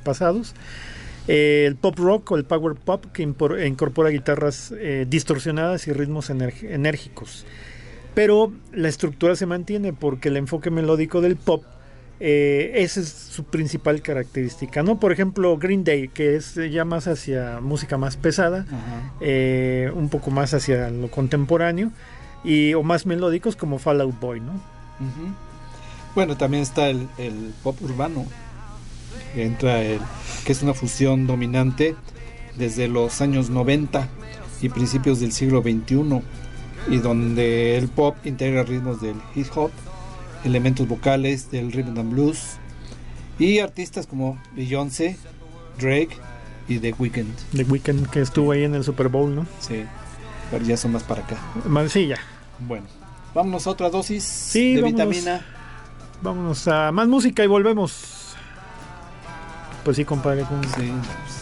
pasados. El pop rock o el power pop, que incorpora guitarras distorsionadas y ritmos enérgicos. Pero la estructura se mantiene porque el enfoque melódico del pop, esa es su principal característica, ¿no? Por ejemplo, Green Day, que es ya más hacia música más pesada, un poco más hacia lo contemporáneo, o más melódicos como Fall Out Boy, ¿no? Uh-huh. Bueno, también está el pop urbano, que es una fusión dominante desde los años 90 y principios del siglo XXI, y donde el pop integra ritmos del hip hop, elementos vocales del rhythm and blues y artistas como Beyoncé, Drake y The Weeknd. The Weeknd, que estuvo ahí en el Super Bowl, ¿no? Sí, pero ya son más para acá. Sí, ya. Bueno, vámonos a otra dosis de vitamina. Vámonos a más música y volvemos. Pues sí, compadre. Sí.